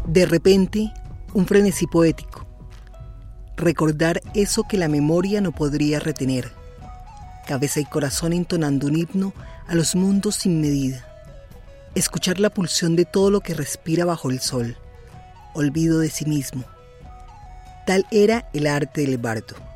De repente, un frenesí poético. Recordar eso que la memoria no podría retener. Cabeza y corazón entonando un himno a los mundos sin medida. Escuchar la pulsión de todo lo que respira bajo el sol. Olvido de sí mismo. Tal era el arte del bardo.